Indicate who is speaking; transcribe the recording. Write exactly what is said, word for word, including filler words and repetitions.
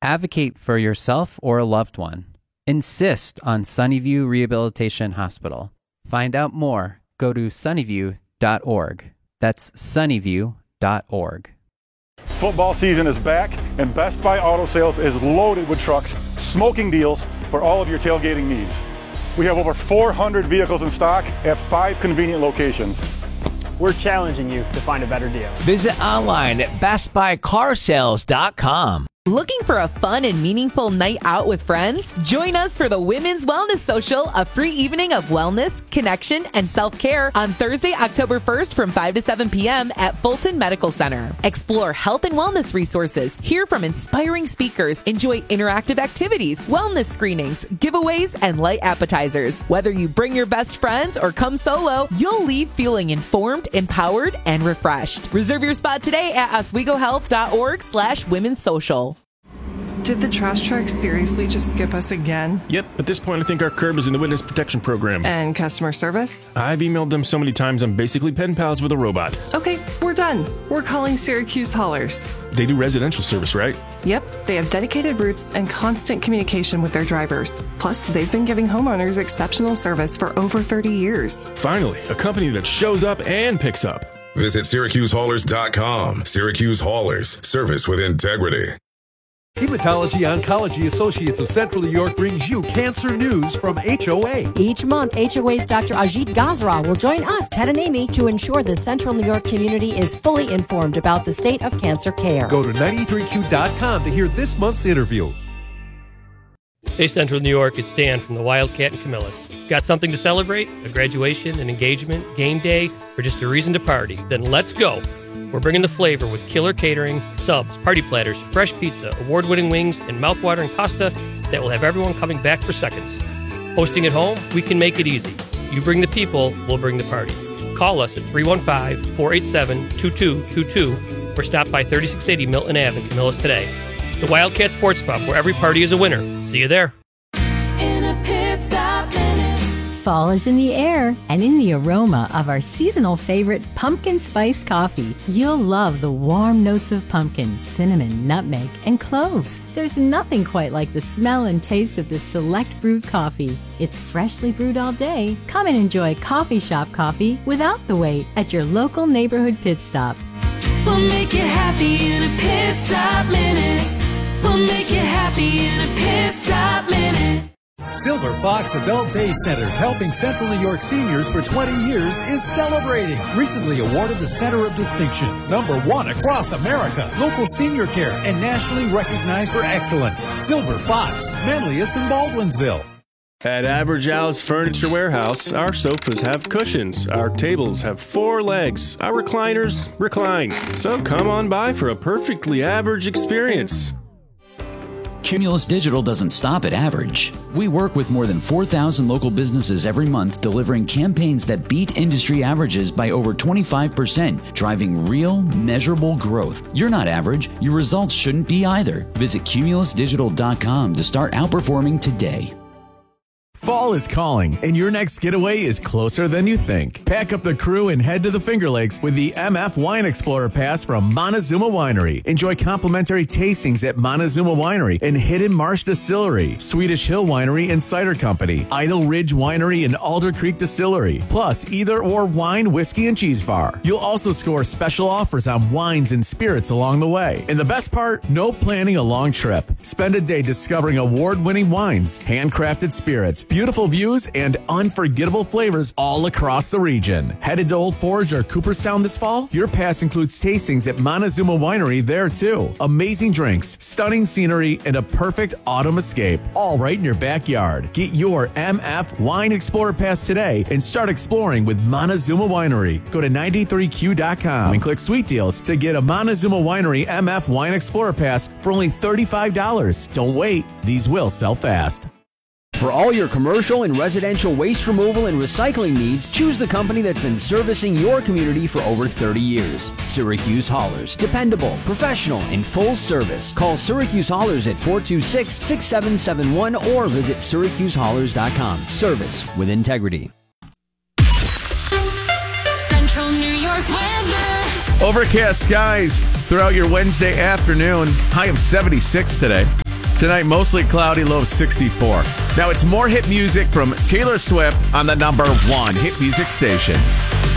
Speaker 1: Advocate for yourself or a loved one. Insist on Sunnyview Rehabilitation Hospital. Find out more. Go to sunnyview dot org. That's sunnyview dot org.
Speaker 2: Football season is back, and Best Buy Auto Sales is loaded with trucks, smoking deals for all of your tailgating needs. We have over four hundred vehicles in stock at five convenient locations.
Speaker 3: We're challenging you to find a better deal.
Speaker 4: Visit online at best buy car sales dot com.
Speaker 5: Looking for a fun and meaningful night out with friends? Join us for the Women's Wellness Social, a free evening of wellness, connection, and self-care on Thursday, October first from five to seven p.m. at Fulton Medical Center. Explore health and wellness resources, hear from inspiring speakers, enjoy interactive activities, wellness screenings, giveaways, and light appetizers. Whether you bring your best friends or come solo, you'll leave feeling informed, empowered, and refreshed. Reserve your spot today at oswego health dot org slash women's social.
Speaker 6: Did the trash truck seriously just skip us again?
Speaker 7: Yep, at this point I think our curb is in the witness protection program.
Speaker 6: And customer service?
Speaker 7: I've emailed them so many times I'm basically pen pals with a robot.
Speaker 6: Okay, we're done. We're calling Syracuse Haulers.
Speaker 7: They do residential service, right?
Speaker 6: Yep, they have dedicated routes and constant communication with their drivers. Plus, they've been giving homeowners exceptional service for over thirty years.
Speaker 7: Finally, a company that shows up and picks up.
Speaker 8: Visit Syracuse Haulers dot com. Syracuse Haulers, service with integrity.
Speaker 9: Hematology Oncology Associates of Central New York brings you cancer news from H O A.
Speaker 10: Each month, H O A's Doctor Ajit Gazra will join us, Ted and Amy, to ensure the Central New York community is fully informed about the state of cancer care.
Speaker 9: Go to ninety-three Q dot com to hear this month's interview.
Speaker 11: Hey, Central New York, it's Dan from the Wildcat and Camillus. Got something to celebrate? A graduation, an engagement, game day, or just a reason to party? Then let's go. We're bringing the flavor with killer catering, subs, party platters, fresh pizza, award-winning wings, and mouth-watering pasta that will have everyone coming back for seconds. Hosting at home, we can make it easy. You bring the people, we'll bring the party. Call us at three one five, four eight seven, two two two two or stop by thirty-six eighty Milton Avenue in Camillus today. The Wildcat Sports Pub, where every party is a winner. See you there.
Speaker 12: In a pit stop minute.
Speaker 13: Fall is in the air and in the aroma of our seasonal favorite pumpkin spice coffee. You'll love the warm notes of pumpkin, cinnamon, nutmeg, and cloves. There's nothing quite like the smell and taste of this select brewed coffee. It's freshly brewed all day. Come and enjoy coffee shop coffee without the wait at your local neighborhood pit stop.
Speaker 12: We'll make you happy in a pit stop minute. We'll make you happy in a pit stop minute.
Speaker 9: Silver Fox Adult Day Centers, helping Central New York seniors for twenty years, is celebrating. Recently awarded the Center of Distinction, number one across America, local senior care, and nationally recognized for excellence. Silver Fox, Manlius and Baldwinsville.
Speaker 7: At Average Al's Furniture Warehouse, our sofas have cushions, our tables have four legs, our recliners recline. So come on by for a perfectly average experience.
Speaker 14: Cumulus Digital doesn't stop at average. We work with more than four thousand local businesses every month, delivering campaigns that beat industry averages by over twenty-five percent, driving real, measurable growth. You're not average. Your results shouldn't be either. Visit cumulus digital dot com to start outperforming today.
Speaker 15: Fall is calling, and your next getaway is closer than you think. Pack up the crew and head to the Finger Lakes with the M F Wine Explorer Pass from Montezuma Winery. Enjoy complimentary tastings at Montezuma Winery and Hidden Marsh Distillery, Swedish Hill Winery and Cider Company, Idle Ridge Winery and Alder Creek Distillery, plus either or wine, whiskey, and cheese bar. You'll also score special offers on wines and spirits along the way. And the best part, no planning a long trip. Spend a day discovering award-winning wines, handcrafted spirits, beautiful views, and unforgettable flavors all across the region. Headed to Old Forge or Cooperstown this fall? Your pass includes tastings at Montezuma Winery there too. Amazing drinks, stunning scenery, and a perfect autumn escape, all right in your backyard. Get your M F Wine Explorer Pass today and start exploring with Montezuma Winery. Go to ninety-three Q dot com and click Sweet Deals to get a Montezuma Winery M F Wine Explorer Pass for only thirty-five dollars. Don't wait, these will sell fast.
Speaker 16: For all your commercial and residential waste removal and recycling needs, choose the company that's been servicing your community for over thirty years. Syracuse Haulers. Dependable, professional, and full service. Call Syracuse Haulers at four two six, six seven seven one or visit syracuse haulers dot com. Service with integrity.
Speaker 12: Central New York weather.
Speaker 17: Overcast skies throughout your Wednesday afternoon. High of seventy-six today.
Speaker 15: Tonight, mostly cloudy, low of sixty-four. Now it's more hit music from Taylor Swift on the number one hit music station.